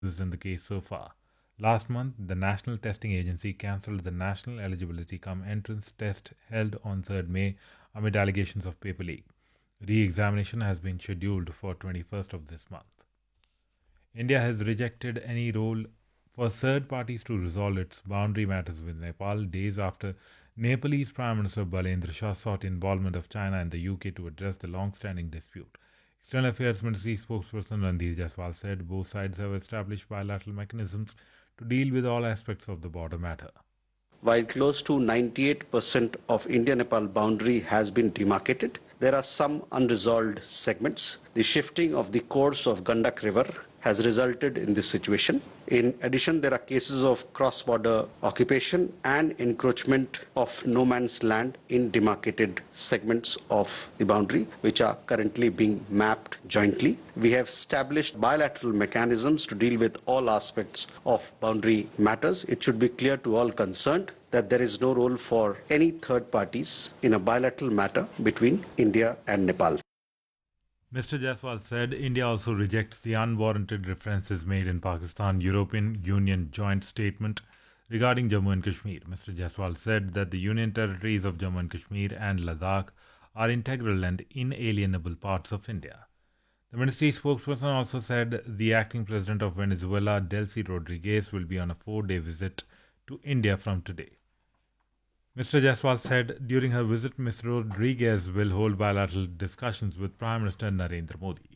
used in the case so far. Last month, the National Testing Agency cancelled the National Eligibility Cum Entrance test held on 3rd May amid allegations of paper leak. Re-examination has been scheduled for 21st of this month. India has rejected any role for third parties to resolve its boundary matters with Nepal days after Nepalese Prime Minister Balendra Shah sought involvement of China and the UK to address the long-standing dispute. External Affairs Ministry spokesperson Randhir Jaiswal said both sides have established bilateral mechanisms to deal with all aspects of the border matter. While close to 98% of India-Nepal boundary has been demarcated, there are some unresolved segments. The shifting of the course of Gandak River has resulted in this situation. In addition, there are cases of cross-border occupation and encroachment of no man's land in demarcated segments of the boundary, which are currently being mapped jointly. We have established bilateral mechanisms to deal with all aspects of boundary matters. It should be clear to all concerned that there is no role for any third parties in a bilateral matter between India and Nepal. Mr. Jaiswal said India also rejects the unwarranted references made in Pakistan European Union joint statement regarding Jammu and Kashmir. Mr. Jaiswal said that the Union territories of Jammu and Kashmir and Ladakh are integral and inalienable parts of India. The ministry spokesperson also said the acting president of Venezuela, Delcy Rodriguez, will be on a 4-day visit to India from today. Mr. Jaiswal said during her visit, Ms. Rodriguez will hold bilateral discussions with Prime Minister Narendra Modi.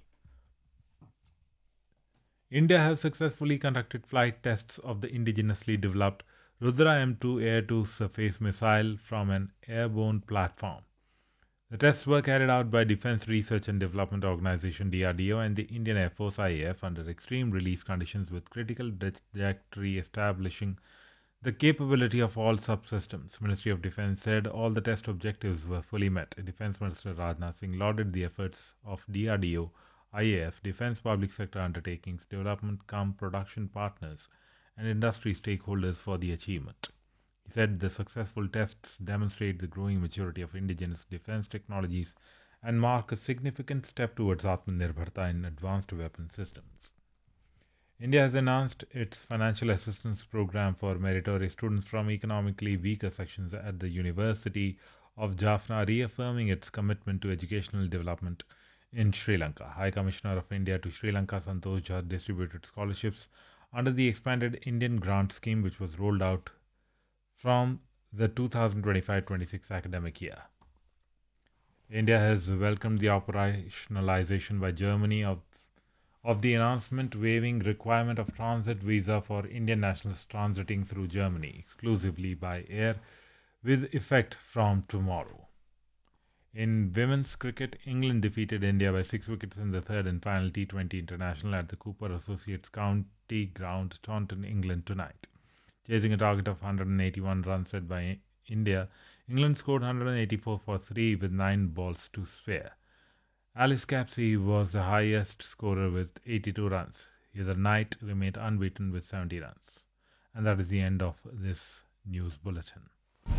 India has successfully conducted flight tests of the indigenously developed Rudra M2 air-to-surface missile from an airborne platform. The tests were carried out by Defence Research and Development Organisation DRDO and the Indian Air Force IAF under extreme release conditions with critical trajectory establishing the capability of all subsystems. Ministry of Defence said all the test objectives were fully met. Defence Minister Rajnath Singh lauded the efforts of DRDO, IAF, Defence Public Sector Undertakings, Development Production Partners and industry stakeholders for the achievement. He said the successful tests demonstrate the growing maturity of indigenous defence technologies and mark a significant step towards Atmanirbharta in advanced weapon systems. India has announced its financial assistance program for meritorious students from economically weaker sections at the University of Jaffna, reaffirming its commitment to educational development in Sri Lanka. High Commissioner of India to Sri Lanka, Santosh Jha, distributed scholarships under the expanded Indian grant scheme, which was rolled out from the 2025-26 academic year. India has welcomed the operationalization by Germany of the announcement waiving requirement of transit visa for Indian nationals transiting through Germany exclusively by air with effect from tomorrow. In women's cricket, England defeated India by 6 wickets in the third and final T20 international at the Cooper Associates County Ground, Taunton, England tonight. Chasing a target of 181 runs set by India, England scored 184 for 3 with 9 balls to spare. Alice Capsey was the highest scorer with 82 runs. The Knight remained unbeaten with 70 runs. And that is the end of this news bulletin.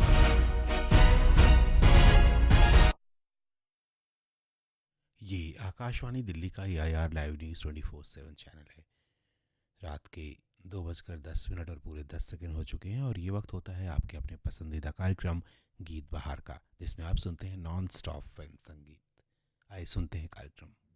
ये आकाशवाणी दिल्ली का IR live news 24/7 channel है। रात के 2:10 और पूरे 10 second हो चुके हैं और ये वक्त होता है आपके अपने पसंदीदा कार्यक्रम गीत बहार का, जिसमें आप सुनते हैं नॉन स्टॉप फिल्म संगीत। आइए सुनते हैं कार्यक्रम।